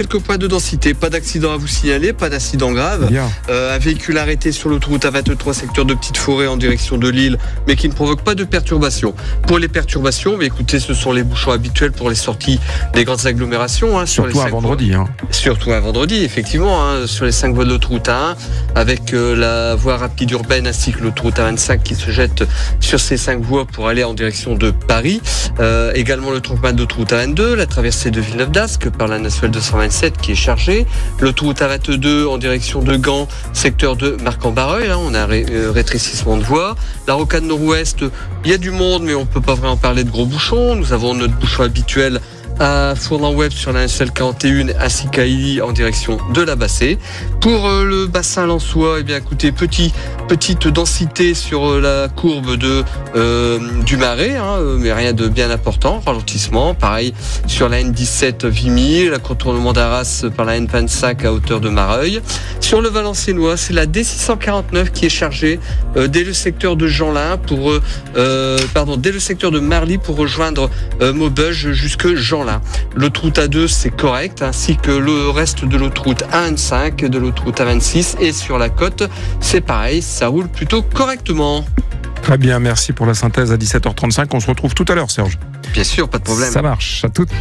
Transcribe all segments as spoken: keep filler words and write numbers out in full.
quelques points de densité. Pas d'accident à vous signaler, pas d'accident grave. Euh, un véhicule arrêté sur l'autoroute A vingt-trois, secteur de Petite Forêt en direction de Lille, mais qui ne provoque pas de perturbations. Pour les perturbations, mais écoutez, ce sont les bouchons habituels pour les sorties des grandes agglomérations. Hein, sur Surtout les un vendredi. Hein. Surtout un vendredi, effectivement, hein, sur les cinq voies de l'autoroute A un, avec euh, la voie rapide urbaine ainsi que l'autoroute A vingt-cinq qui se jette sur ces cinq voies pour aller en direction de Paris. Euh, également le tronc-commun de l'autoroute A vingt-deux, la traversée de Villeneuve d'Ascq par la nationale deux cent vingt-sept qui est chargée. L'autoroute A vingt-deux en direction de Gand, secteur de Marc-en-Barreuil, hein, on a un ré, euh, rétrécissement de voie. La rocade nord-ouest, il y a du monde, mais on ne peut pas vraiment parler de gros bouchons. Nous avons notre bouchon habituel à Fourlan-Web sur la nationale quarante et un ainsi qu'à Illy en direction de la Bassée. Pour euh, le bassin lensois, eh bien écoutez, petit, petite densité sur euh, la courbe de euh, du Marais, hein, mais rien de bien important, ralentissement. Pareil sur la N dix-sept Vimy, la contournement d'Arras par la N vingt-cinq à hauteur de Mareuil. Sur le Valenciennois, c'est la D six cent quarante-neuf qui est chargée euh, dès le secteur de Jeanlin pour euh, pardon dès le secteur de Marly pour rejoindre euh, Maubeuge jusque Jeanlin. L'autoroute A deux c'est correct, ainsi que le reste de l'autoroute A vingt-cinq, de l'autoroute A vingt-six et sur la côte, c'est pareil, ça roule plutôt correctement. Très bien, merci pour la synthèse à dix-sept heures trente-cinq. On se retrouve tout à l'heure, Serge. Bien sûr, pas de problème. Ça marche, à toutes.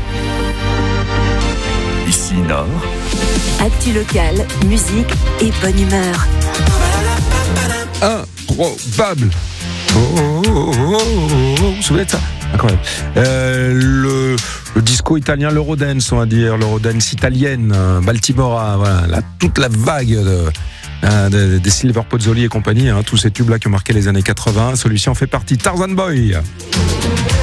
Ici Nord. Actu locale, musique et bonne humeur. Improbable. Oh, oh, oh, oh, oh, oh. Vous vous souvenez de ça? Incroyable. Euh, le, le disco italien, l'Eurodance, on va dire, l'Eurodance italienne, Baltimora, voilà, la, toute la vague de, euh, de, des Silver Pozzoli et compagnie, hein, tous ces tubes-là qui ont marqué les années quatre-vingts. Celui-ci en fait partie. Tarzan Boy.